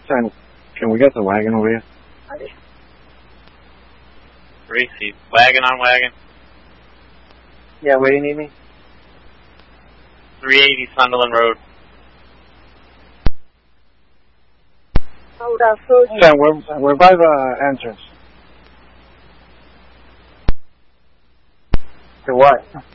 Sam, can we get the wagon over here? Gracie, wagon on wagon. Yeah, where do you need me? 380 Sunderland Road. Sam, we're by the entrance. To what?